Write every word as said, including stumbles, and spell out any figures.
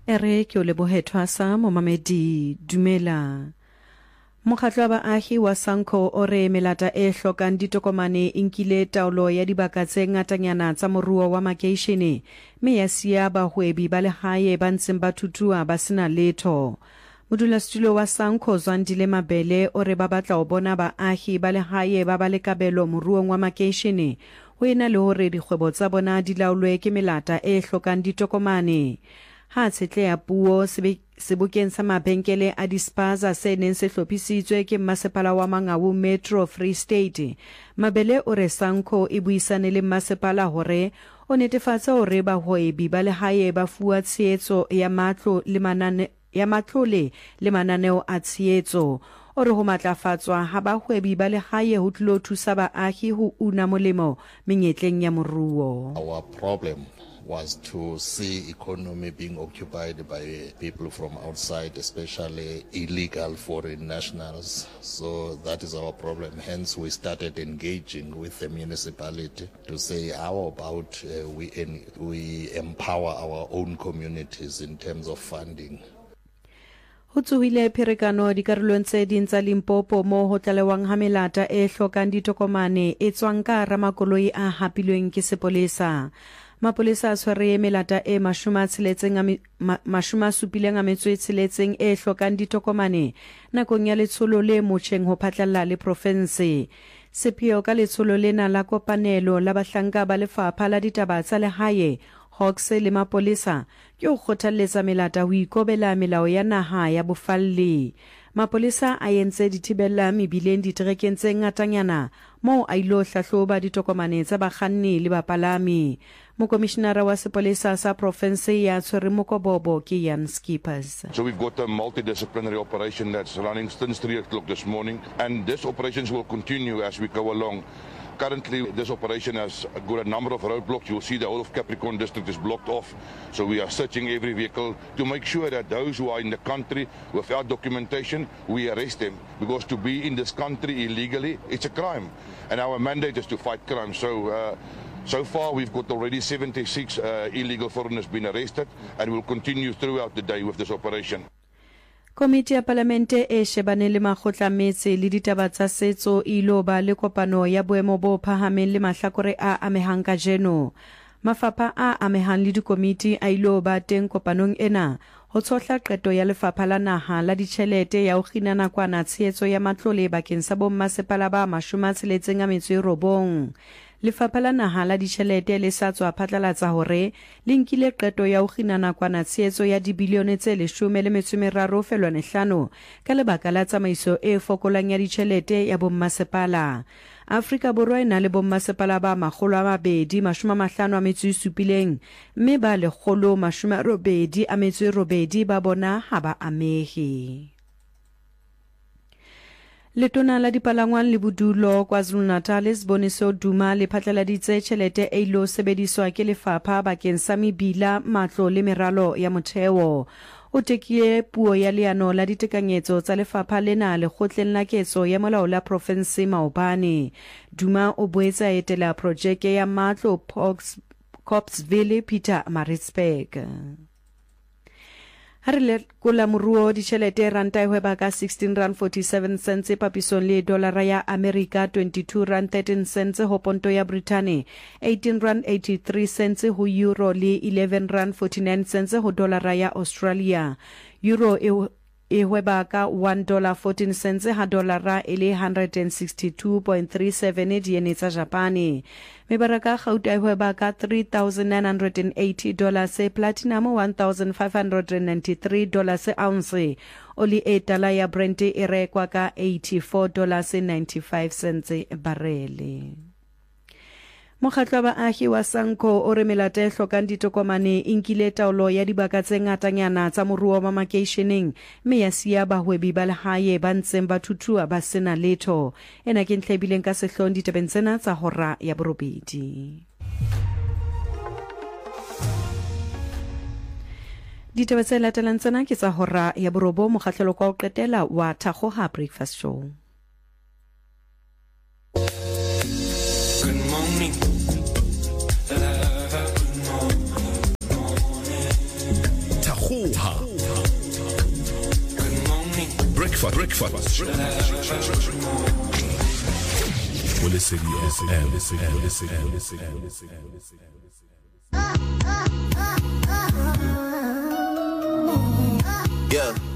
ere ke o lebohethwa sa momamedi dumela. Mokgatlo wa baahi wa Sanco o re melata e hlokang ditokomane e nkile taolo ya dibaka tse ngatanyana tsa moruo wa makeishene mme ya siya bahwebi ba lehae ba ntseng ba thutua ba sena letho. Modulasetulo wa Sanco Zwandile Mabele o re ba batla ho bona baahi ba lehae ba ba le kabelo moruong wa makeishene ho ena le hore dikgwebo tsa bona di laolwe ke melata e hlokang ditokomane. Ha tshetleha puo sebokeng sa mabenkele a dispaza se neng se hlophisitswe ke masepala wa Mangaung Metro Free State. Mabele o re Sanco e buisane le masepala hore o netefatsa hore bahwebi ba lehae ba fuwa tshehetso ya matlo le manane ya matlole le mananeo a tshehetso. O re ho matlafatswa ha bahwebi ba lehae ho tlilo thusa baahi ho una molemo menyetleng ya moruo. Our problem was to see economy being occupied by people from outside, especially illegal foreign nationals. So that is our problem. Hence, we started engaging with the municipality to say how about uh, we, en we empower our own communities in terms of funding. Ho tsohile pherekano dikarolong tse ding tsa Limpopo mo ho tlalewang ha melata e hlokang ditokomane e tswang ka ramakoloi a hapilweng ke sepolesa. Mapolesa a tshwere melata e mashuma tsheletseng mashuma supileng a metswe tsheletseng e hlokang ditokomane nakong ya letsholo le motjheng ho phatlalla le province. Sepheo ka letsholo lena la kopanelo la bahlanka ba lefapha la ditaba tsa lehae Hawks le mapolesa ke ho kgothalletsa melata ho ikobela melao ya naha ya bofalle. Mapolesa a entse dithibela mebileng diterekeng tse ngatanyana moo a ilo hlahloba ditokomane tsa bakganni le bapalami. Mokomishenara wa sepolesa sa province ya tshwere mokobobo ke Jan Skippers. So we've got a multidisciplinary operation that's running since three o'clock this morning, and this operations will continue as we go along. Currently, this operation has got a number of roadblocks. You'll see the whole of Capricorn district is blocked off. So we are searching every vehicle to make sure that those who are in the country without documentation, we arrest them. Because to be in this country illegally, it's a crime. And our mandate is to fight crime. So uh, so far, we've got already seventy-six uh, illegal foreigners been arrested, and we'll continue throughout the day with this operation. Komiti ya Palamente e shebane le makgotla metse le ditaba tsa setso ilo ba le kopano ya boemo bo phahameng le mahlakore a amehang ka jeno. Mafapha a amehang le dikomiti a ilo ba teng kopanong ena ho tshohla qeto ya lefapha la naha la ditjhelete ya ho kgina nakwana tshehetso ya matlole bakeng sa bommasepala ba mashome a tsheletseng a metso e robong. Lefapha la naha la ditjhelete le sa tswa phatlalatsa hore le nkile qeto ya ho kgina nakwana tshehetso ya dibilione tse leshome le metso e meraro felwane hlano ka lebaka la tsamaiso e fokolang ya ditjhelete ya bommasepala. Afrika Borwa e na le bommasepala ba makgolo a mabedi mashome a mahlano a metso e supileng mme ba lekgolo mashome a robedi a metso e robedi ba bona ha ba amehe. Letona la dipalangwang le bodulo KwaZulu-Natal Siboniso Duma le phatlaladitse tjhelete e ilo sebediswa ke lefapha bakeng sa mebila matlo le meralo ya motheo. O tekie puo ya leano la ditekanyetso tsa lefapha lena lekgotleng la ketso ya molao la province Maobane. Duma o boetse a etela projeke ya matlo Copsville Peter Maritzburg. Harile kula muruo di chelete ranta hweba ka sixteen rand forty-seven cents papisong le dolara ya America twenty-two rand thirteen cents ho ponto ya Britain eighteen rand eighty-three cents ho euro le eleven rand forty-nine cents ho dolara ya Australia. Euro e e hweba ka one dollar fourteen cents ha dolara ele one hundred sixty-two point three seven diene tsa Japane. Mebaraka Gauta e hweba ka three thousand nine hundred eighty dollars, platinum one thousand five hundred ninety-three dollars ounce. Oli e tala ya Brent e rekwa ka eighty-four dollars and ninety-five cents barele. Mokgatlo wa baahi wa Sanco o re melata e hlokang ditokomane e nkile taolo ya dibaka tse ngatanyana tsa moruo wa makeisheneng mme ya siya bahwebi ba lehae ba ntseng ba thuthua ba sena letho. Ena ke ntlhebileng ka sehlong ditabeng tsena tsa hora ya borobedi. Ditaba tse latelang tsena ke tsa hora ya borobo. Mokgahlelo kwa o qetela wa Thakgoha Breakfast Show. Breakfast, breakfast. Well, listen, listen, listen, listen, listen, listen. Yeah.